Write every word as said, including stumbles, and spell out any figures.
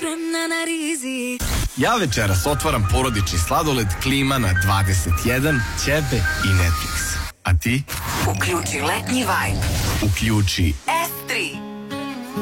spremna na rizik. Ja večeras otvaram porodični sladoled Klima na dvadeset jedan, ćebe i Netflix. A ti? Uključi letnji vibe. Uključi F